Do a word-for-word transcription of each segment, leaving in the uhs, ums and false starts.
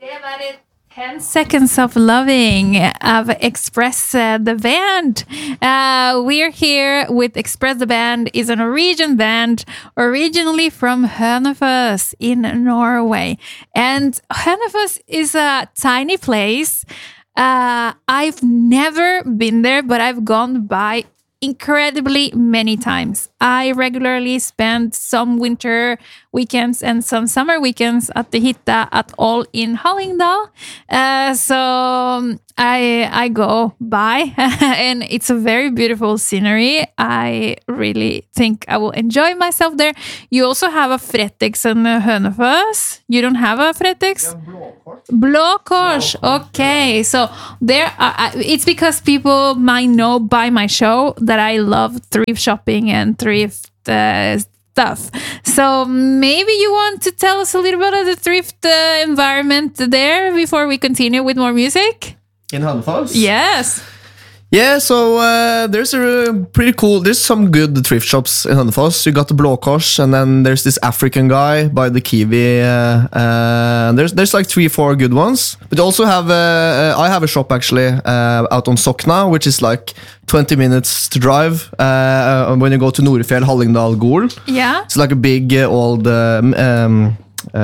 Det var det ten Seconds of Loving of Express uh, the Band. Uh, we're here with Express the Band. Is a Norwegian band originally from Hønefoss in Norway. And Hønefoss is a tiny place. Uh, I've never been there, but I've gone by incredibly many times. I regularly spend some winter weekends and some summer weekends at the hytta at all in Hallingdal. Uh, so um, I I go by and it's a very beautiful scenery. I really think I will enjoy myself there. You also have a Fretex and Hønefoss. You don't have a Fretex? Blå Kors. Okay, so there are, it's because people might know by my show that I love thrift shopping and thrift uh, stuff. So maybe you want to tell us a little bit of the thrift uh, environment there before we continue with more music? In Hønefoss? Yes. Yeah, so uh, there's a pretty cool, there's some good thrift shops in Hønefoss. You got the Blå Kors, and then there's this African guy by the Kiwi. Uh, uh, there's there's like three, four good ones. But you also have, uh, I have a shop actually uh, out on Sokna, which is like twenty minutes to drive uh, when you go to Nordfjell, Hallingdal, Gol. Yeah. It's like a big uh, old um, um,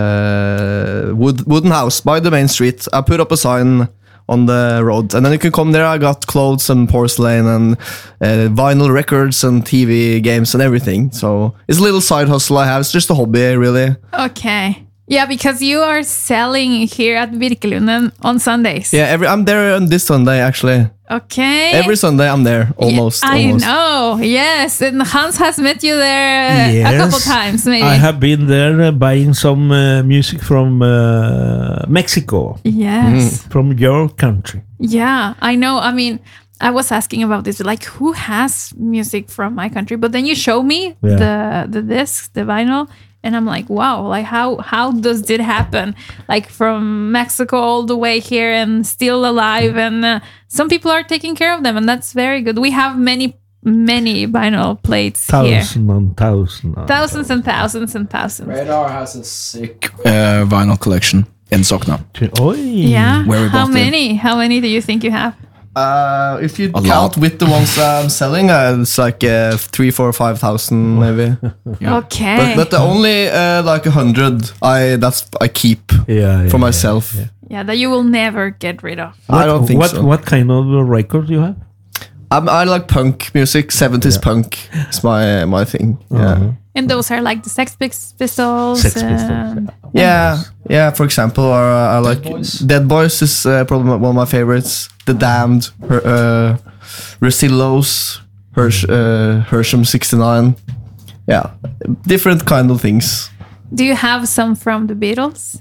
uh, wood, wooden house by the main street. I put up a sign on the road, and then you can come there. I got clothes and porcelain and uh, vinyl records and T V games and everything. So it's a little side hustle I have. It's just a hobby, really. Okay. Yeah, because you are selling here at Birkelunden on Sundays. Yeah, every I'm there on this Sunday actually. Okay. Every Sunday I'm there, almost. Yeah, I almost. know, yes. And Hans has met you there uh, Yes. a couple times, maybe. I have been there uh, buying some uh, music from uh, Mexico, Yes. from your country. Yeah, I know. I mean, I was asking about this, like, who has music from my country? But then you show me Yeah. the the discs, the vinyl, and I'm like, wow, like how how does it happen? Like from Mexico all the way here and still alive, and uh, some people are taking care of them, and that's very good. We have many many vinyl plates here, Thousand and thousand. and thousands and thousands and thousands. Radar has a sick uh, vinyl collection in Sokna. thousand. Oi. Yeah. Where we How bought them. many? How many do you think you have? Uh, if you A count lot. with the ones I'm selling, uh, it's like uh, three, four, five thousand maybe. Yeah. Okay. But but the only uh, like a hundred I that's I keep Yeah, yeah, for yeah, myself. yeah. Yeah, that you will never get rid of. I don't think what, so. What kind of uh, record you have? I'm, I like punk music, seventies punk. It's my my thing. Yeah, Uh-huh. And those are like the Sex Pis- Pistols. Sex Pistols, and- yeah, yeah. For example, or uh, I like Boys. Dead Boys is uh, probably one of my favorites. The Damned, her, uh, Rosillos, Hersh, uh, Hersham sixty-nine. Yeah, different kind of things. Do you have some from the Beatles?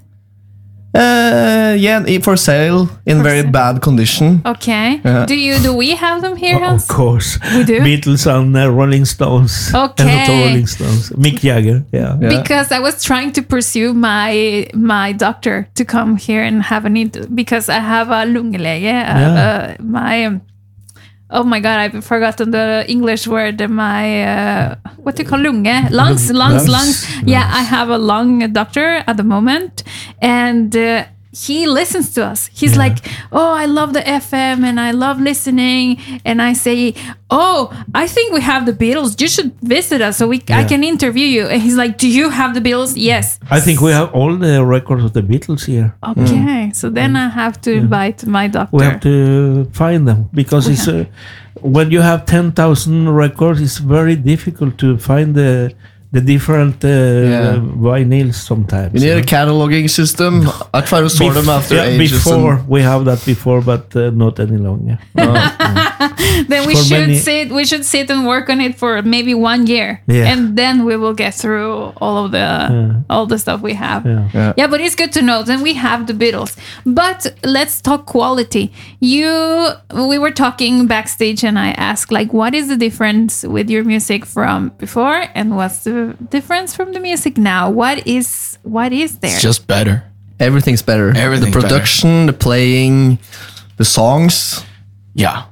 Uh, yeah, i- for sale in For very sale. bad condition. Okay. Yeah. Do you? Do we have them here, Oh, Hans? of course. We do? Beatles and uh, Rolling Stones. Okay. And not Rolling Stones. Mick Jagger. Yeah. Yeah. Because I was trying to pursue my my doctor to come here and have an inter- because I have a lungelege. Uh, Yeah. uh, my um, oh my god, I've forgotten the English word. My uh, what do you call lunge? Lungs, lungs, Lungs. lungs. Yeah, I have a lung doctor at the moment, and. Uh, he listens to us. He's Yeah. like, oh, I love the F M and I love listening. And I say, oh, I think we have the Beatles. You should visit us so we I Yeah. can interview you. And he's like, do you have the Beatles? Yes. I think we have all the records of the Beatles here. Okay, so then I have to invite my doctor. We have to find them because We it's uh, when you have ten thousand records, it's very difficult to find the the different uh, Yeah. vinyls sometimes. You need you a know. cataloging system. I try to sort them after yeah, ages. before we have that before, but uh, not any longer. Then we For should many- sit. We should sit and work on it for maybe one year, Yeah. and then we will get through all of the all the stuff we have. Yeah. Yeah. Yeah, but it's good to know. Then we have the Beatles. But let's talk quality. You, we were talking backstage, and I asked, like, what is the difference with your music from before, and what's the difference from the music now? What is what is there? It's just better. Everything's better. Everything's the production, the playing, the songs. Yeah.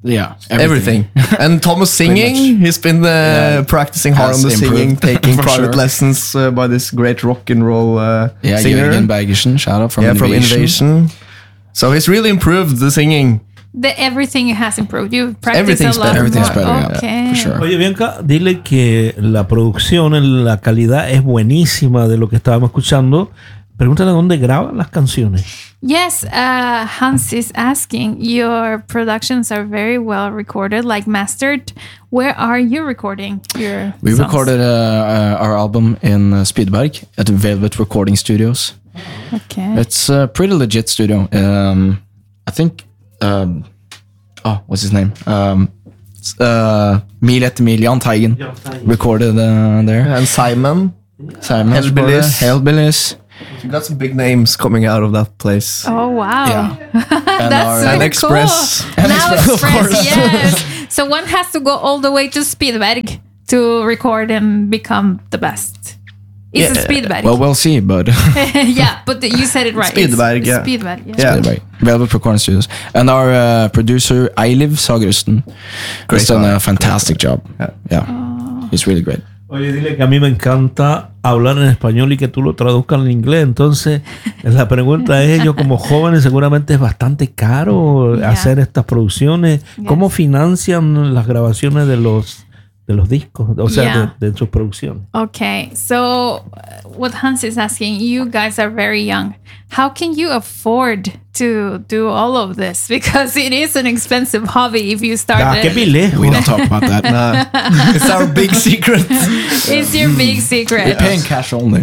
Yeah, Everything. And Thomas singing, he's been uh, Yeah. practicing hard Has on the improved, singing, taking for private sure. lessons uh, by this great rock and roll uh, Yeah, singer. Jørgen Bergersen, shout out from yeah, Innovation. from Innovation. So he's really improved the singing. The everything has improved. You've practiced Everything's a lot better. Everything's more. better, yeah, Okay. for sure. Oye, Bianca, dile que la producción, la calidad es buenísima de lo que estábamos escuchando. Pregúntale dónde graban las canciones. Yes, uh, Hans is asking, your productions are very well recorded, like mastered. Where are you recording your We songs? recorded uh, uh, our album in uh, Spydberg at Velvet Recording Studios. Okay. It's a pretty legit studio. Um, I think. Um, oh, what's his name? Um, s- uh, Milet Emilian Teigen recorded uh, there. And Simon. Simon Hellbillies. Hellbillies. You got some big names coming out of that place. Oh, wow. Yeah. And That's our- super And Express. cool. And now Express, of Express, course. yes. So one has to go all the way to Spydberg to record and become the best. It's a Yeah. Spydberg. Well, we'll see, but yeah, but you said it right. It's Spydberg, yeah. Spydberg, yeah. Yeah. Spydberg. Velvet Recording Studios. And our uh, producer Eiliv Sagerusten has done guy. a fantastic job. Yeah. Yeah, he's really great. Oye, dile que a mí me encanta hablar en español y que tú lo traduzcas en inglés. Entonces, la pregunta es, ellos como jóvenes seguramente es bastante caro Yeah. hacer estas producciones. Yes. ¿Cómo financian las grabaciones de los, de los discos? O sea, Yeah. de, de sus producciones. Okay, so uh, what Hans is asking, you guys are very young. How can you afford to do all of this? Because it is an expensive hobby if you start Ah, qué it. lejos. We don't talk about that. Nah. It's our big secret. It's your big secret. We're paying cash only.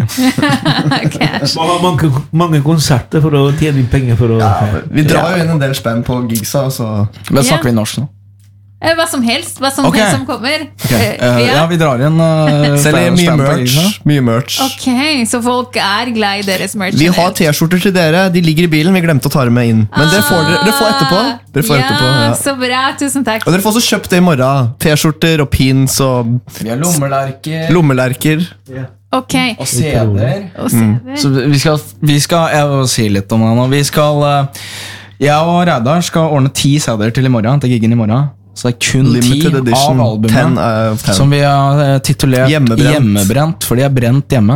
Cash. Mange, mange konserter for å tjene penger for å Vi drar jo inn en del spenn på gigsa, så Men snakker vi norsk nå? Eh, Hva som helst. Hva som Ok. helst som kommer. Ok, Eh, eh, ja, vi drar inn uh, selger mye merch. Mye merch. Ok, så folk er glad i deres merch. Vi har T-skjorter til dere. De ligger i bilen. Vi glemte å ta dem med inn. Men det får dere, dere får etterpå. Dere får ja, etterpå ja. Så bra. Tusen takk. Og dere får også kjøpt det i morgen. T-skjorter og pins og Vi har lommelerker lommelerker. Ok. og C D-er. Og se der. Så vi skal, vi skal Jeg vil si litt om det nå. Vi skal eh, Jeg og Reidar skal ordne ti C D-er til i morgen. Til giggen i morgen. Så det er kun ti Limited edition. av ten albumet av ten. som vi har eh, titulert Hjemmebrent. Hjemmebrent, for de er brent hjemme.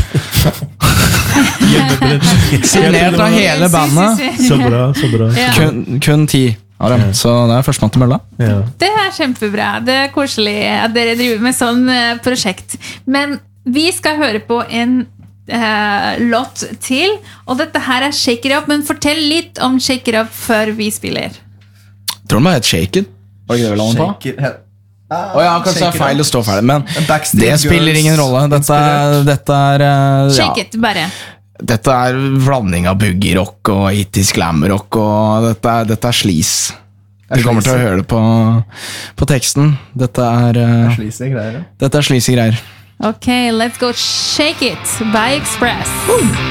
Signert av hele bandet. Så bra, så bra. Ja. Kun, kun ti av dem. Så det er førstemann til mølla. Ja. Det er kjempebra. Det er koselig at dere driver med sånn eh, prosjekt. Men vi skal høre på en eh, låt til, og dette her er Shake It Up. Men fortell litt om Shake It Up før vi spiller. Tror den var helt shaken. Var det ikke det vi la den på? Shake it, he- Ah, Å ja, kanskje det shake er it feil up. å stå ferdig, men Backstreet det spiller Girls ingen rolle. Dette er, dette er eh, ja, Shake it, bare. Dette er blanding av boogie-rock og hittisk glam-rock, og dette er, dette er sleaze. Du kommer til å høre det på, på teksten. Dette er, eh, Sleazy greier, ja. dette er sleazy greier. Ok, let's go Shake It by Express.